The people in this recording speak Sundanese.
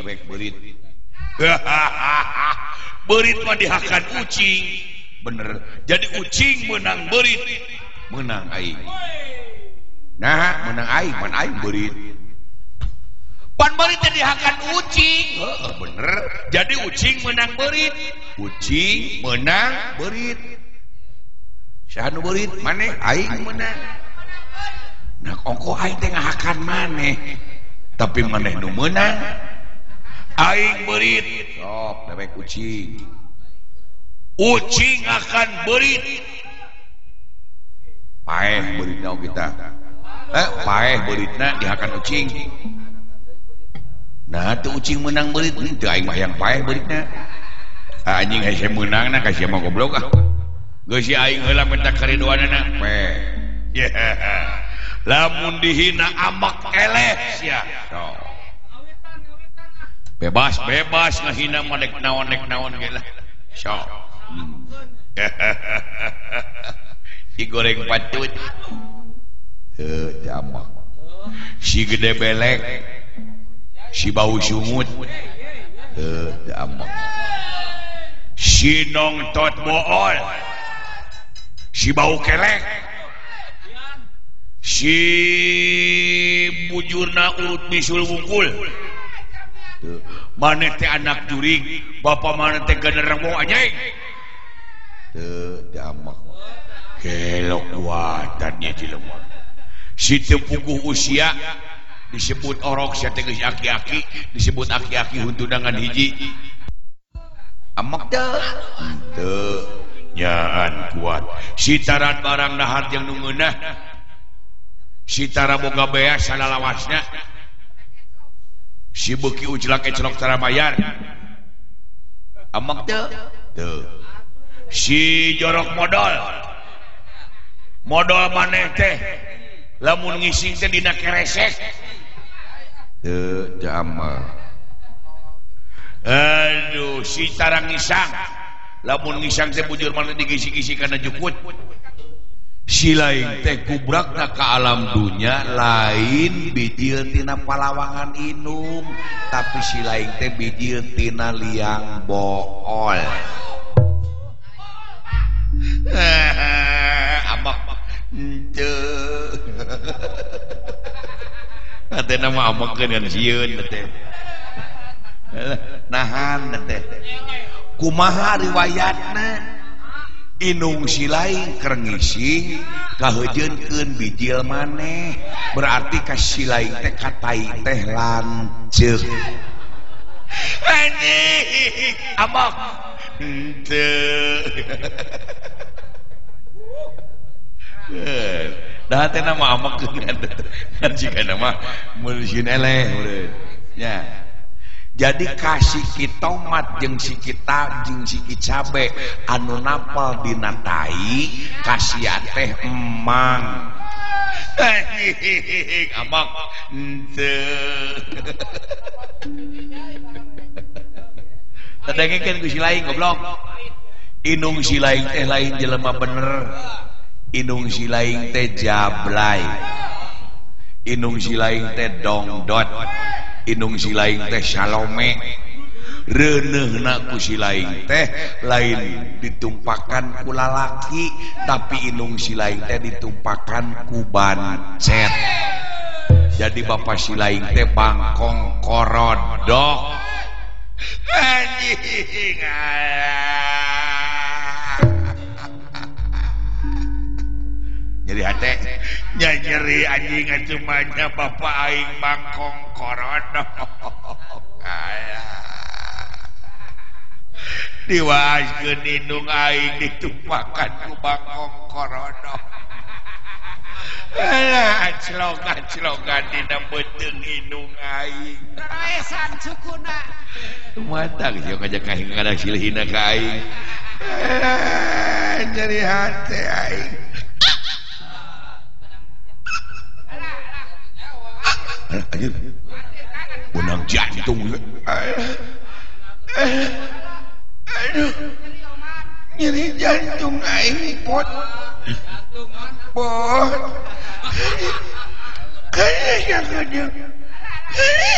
bebek berit. Berit mah dihakan ucing. Bener. Jadi ucing menang berit, menang aing. Nah, menang aing, man aing berit. Pan berit dihakan ucing. Bener. Jadi ucing menang berit. Ucing menang berit. Sanu berit maneh aing menang. Nah, ongko aing teh ngahakan maneh. Tapi maneh nu menang. Aing berit. Sok bebek ucing. Ucing akan berit. Paeh beritna kita. Paeh beritna dihakan ucing. Nah, tuh ucing menang berit. Teu aing mah yang paeh beritna. Anjing hese menang na kasih mah goblok ah. Geus si aing heula minta karidoanana. Lamun dihina amak eleh sia. Bebas ngahina nek naon ge lah. Sok. Si goreng patut. Jamak. Si gede belek. Si bau sungut. Jamak. Si nongtot bool. Si bau kelek. Si bujurna urut misul wungkul. Maneh teh anak jurig, bapak maneh teh generemo anjing. Teu damak. Kelok kuatannya jelema. Si teu puguh usia disebut orok sia teh geus aki-aki, disebut aki-aki huntudangan hiji. Amak teu. Teu nyaan kuat. Sitaran barang dahar jeung nu ngeunah. Sitara boga beas salalawasna. Si beuki ujlak ecelok tara bayar. Amak teu? Teu. Si jorok modal. Modal maneh teh lamun ngising teh dina keresek. Teu amal. Aduh, si tarang ngisang. Lamun ngisang teh bujur maneh digisi-gisi kana jukut. Si lain teh kubrakna ka alam dunya lain bijil tina palawangan inung, tapi si lain teh bijil tina liang bool. Amak henteu. Ate nama amak keun sieun teh. Nahan teh. Kumaha riwayatna? Inung si lain keur ngising kaheujeunkeun bijil maneh, berarti ka si lain teh katai teh lanceuk. Anjing amak henteu. Da teh nama amak keun kan jika nama mulsin eleh urang nya. Jadi kasih kitomat jeung si kita jeung si cabe anu napal dina tai kasih teh emang. Amak henteu. Tadengekeun ku si lain goblok. Inung si lain teh lain jelema bener. Inung si lain teh jablay. Inung si lain teh dongdot. Inung si lain teh salome. Reuneuhna ku si lain teh lain ditumpakan ku lalaki, tapi inung si lain teh ditumpakan ku bancet. Jadi bapak si lain teh bangkong korodok. Anjing. Jadi hate nyeri anjing acumanya bapak aing bangkong korodok. Diwaskeun indung aing ditumpakan ku bangkong korodok. Aclok-aclokan dina beuteung indung aing. Raesan sukuna. Tumatang yo ngajak aing ngadak silihina ka aing. Nyeri hate aing. Anjir. Benang jantung. Aduh. Nyeri jantung aing pot. Pot. Kayaknya